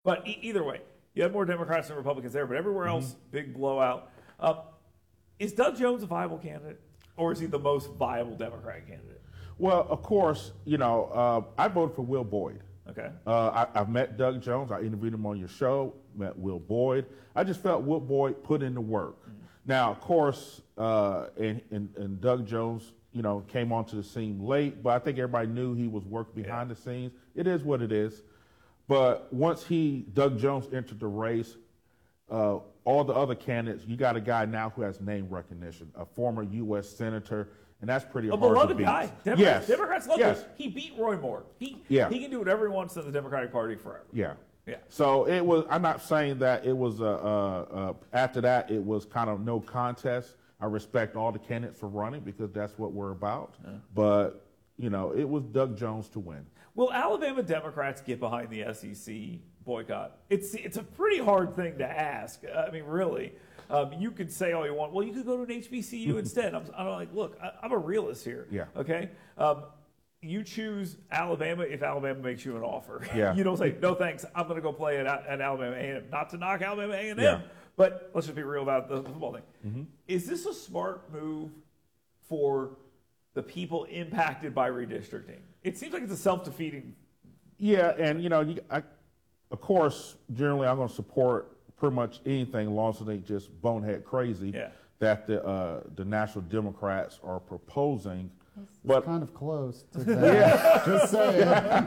But either way, you had more Democrats than Republicans there, but everywhere else, big blowout. Is Doug Jones a viable candidate, or is he the most viable Democratic candidate? Well, of course, I voted for Will Boyd. Okay. I've met Doug Jones. I interviewed him on your show, met Will Boyd. I just felt Will Boyd put in the work. Now, of course, and Doug Jones, came onto the scene late, but I think everybody knew he was working behind the scenes. It is what it is. But once Doug Jones entered the race, all the other candidates, you got a guy now who has name recognition, a former U.S. senator, and that's pretty hard to beat. A beloved guy. Democrats love him. He beat Roy Moore. He can do whatever he wants in the Democratic Party forever. Yeah. Yeah. So it was. I'm not saying that it was. After that, it was kind of no contest. I respect all the candidates for running because that's what we're about. Yeah. But it was Doug Jones to win. Will Alabama Democrats get behind the SEC boycott? It's a pretty hard thing to ask. I mean, really. You could say all you want. Well, you could go to an HBCU instead. I'm like, look, I'm a realist here. Yeah. Okay. You choose Alabama if Alabama makes you an offer. Yeah. You don't say, no thanks, I'm going to go play at Alabama A&M. Not to knock Alabama A&M, yeah. But let's just be real about the football thing. Is this a smart move for the people impacted by redistricting? It seems like it's a self-defeating. Yeah, and of course, generally I'm going to support pretty much anything as long as it ain't just bonehead crazy that the National Democrats are proposing. It's kind of close to that. Just saying.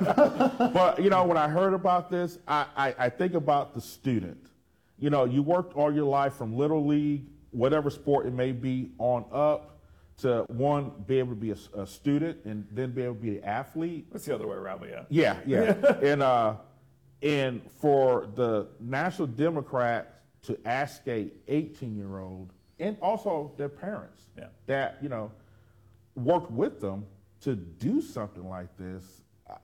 But when I heard about this, I think about the student. You worked all your life from Little League, whatever sport it may be, on up to be able to be a student and then be able to be an athlete. That's the other way around, but yeah. And for the National Democrats to ask a 18-year-old and also their parents that worked with them to do something like this.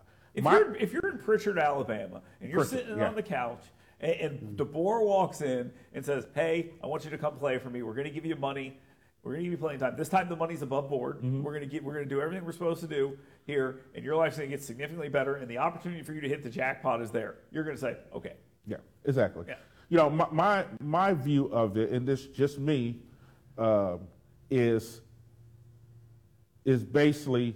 If you're in Pritchard, Alabama, and you're sitting on the couch, and DeBoer walks in and says, "Hey, I want you to come play for me. We're going to give you money. We're going to give you playing time. This time the money's above board. We're going to do everything we're supposed to do here, and your life's going to get significantly better. And the opportunity for you to hit the jackpot is there. You're going to say, okay." Yeah, exactly. Yeah. My view of it, and this just me, is basically,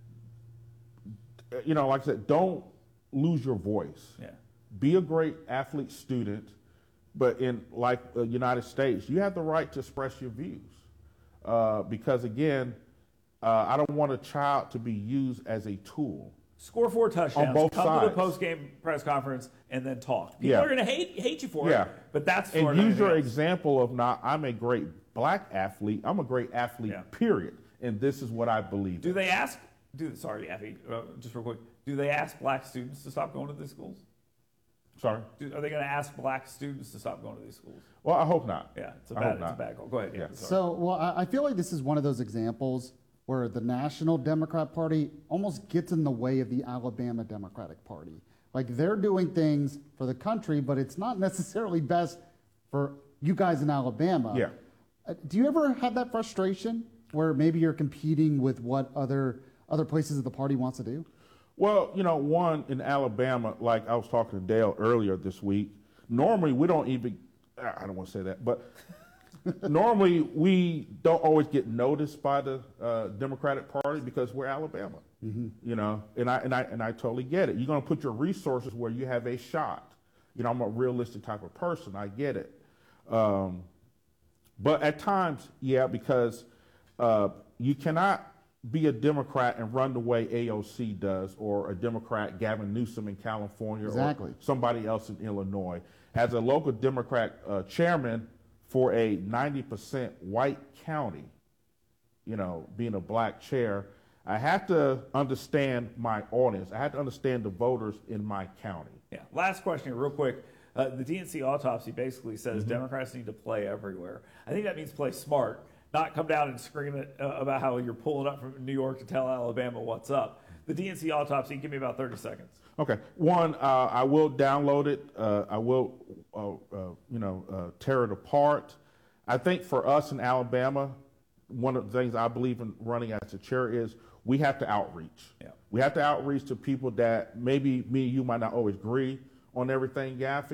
like I said, don't lose your voice. Yeah. Be a great athlete student, but in the United States, you have the right to express your views. Because again, I don't want a child to be used as a tool. Score 4 touchdowns. On both come sides. to the post-game press conference and then talk. People are going to hate you for it, but that's for and use your example of I'm a great black athlete. I'm a great athlete, period. And this is what I believe. Do they ask? Sorry, Effie, just real quick. Do they ask black students to stop going to these schools? Sorry? Are they going to ask black students to stop going to these schools? Well, I hope not. Yeah, it's a bad call. Go ahead. Yeah. So, I feel like this is one of those examples where the National Democrat Party almost gets in the way of the Alabama Democratic Party. Like, they're doing things for the country, but it's not necessarily best for you guys in Alabama. Yeah. Do you ever have that frustration where maybe you're competing with what other places of the party wants to do? Well, one, in Alabama, like I was talking to Dale earlier this week, normally we don't even, I don't want to say that, but normally we don't always get noticed by the Democratic Party because we're Alabama, and I totally get it. You're going to put your resources where you have a shot. I'm a realistic type of person. I get it. But at times, because you cannot be a Democrat and run the way AOC does, or a Democrat Gavin Newsom in California, or somebody else in Illinois. As a local Democrat chairman for a 90% white county, being a black chair, I have to understand my audience. I have to understand the voters in my county. Yeah. Last question here, real quick. The DNC autopsy basically says Democrats need to play everywhere. I think that means play smart. Not come down and scream about how you're pulling up from New York to tell Alabama what's up. The DNC autopsy, give me about 30 seconds. Okay. One, I will download it. I will, tear it apart. I think for us in Alabama, one of the things I believe in running as a chair is we have to outreach. Yeah. We have to outreach to people that maybe me and you might not always agree on everything, Gaffy.